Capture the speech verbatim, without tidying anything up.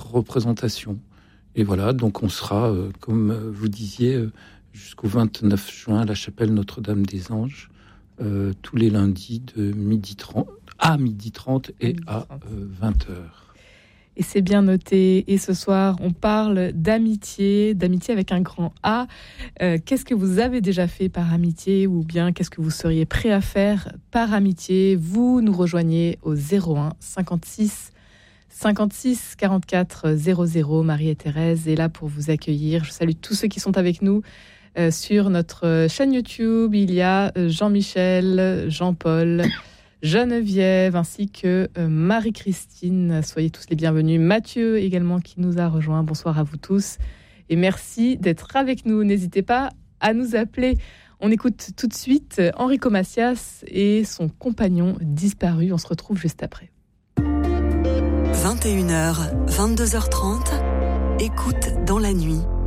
représentation. Et voilà, donc on sera, euh, comme vous disiez, euh, jusqu'au vingt-neuf juin à la chapelle Notre-Dame des Anges, euh, tous les lundis de midi trente, à midi trente et à euh, vingt heures. Et c'est bien noté. Et ce soir, on parle d'amitié, d'amitié avec un grand A. Euh, qu'est-ce que vous avez déjà fait par amitié, ou bien qu'est-ce que vous seriez prêt à faire par amitié? Vous nous rejoignez au zéro un cinquante-six cinquante-six quarante-quatre zéro zéro. Marie et Thérèse est là pour vous accueillir. Je salue tous ceux qui sont avec nous euh, sur notre chaîne YouTube. Il y a Jean-Michel, Jean-Paul, Geneviève, ainsi que euh, Marie-Christine. Soyez tous les bienvenus. Mathieu également qui nous a rejoint. Bonsoir à vous tous et merci d'être avec nous. N'hésitez pas à nous appeler. On écoute tout de suite Enrico Macias et son compagnon disparu. On se retrouve juste après. vingt et une heures, vingt-deux heures trente, écoute dans la nuit.